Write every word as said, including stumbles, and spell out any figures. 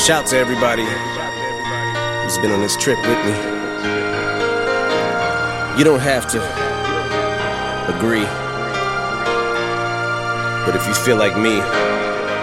Shout to everybody who's been on this trip with me. You don't have to agree, but if you feel like me,